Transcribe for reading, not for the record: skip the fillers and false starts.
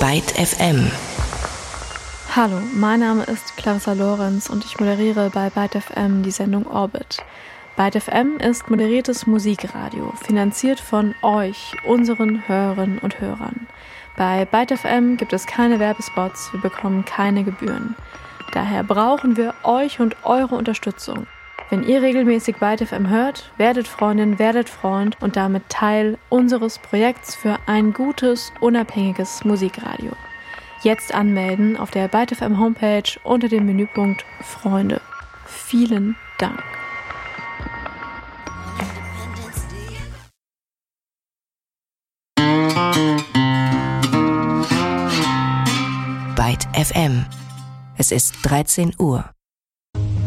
Byte FM. Hallo, mein Name ist Clarissa Lorenz und ich moderiere bei Byte FM die Sendung Orbit. Byte FM ist moderiertes Musikradio, finanziert von euch, unseren Hörerinnen und Hörern. Bei Byte FM gibt es keine Werbespots, wir bekommen keine Gebühren. Daher brauchen wir euch und eure Unterstützung. Wenn ihr regelmäßig Byte FM hört, werdet Freundin, werdet Freund und damit Teil unseres Projekts für ein gutes, unabhängiges Musikradio. Jetzt anmelden auf der Byte FM Homepage unter dem Menüpunkt Freunde. Vielen Dank. Byte FM. Es ist 13 Uhr.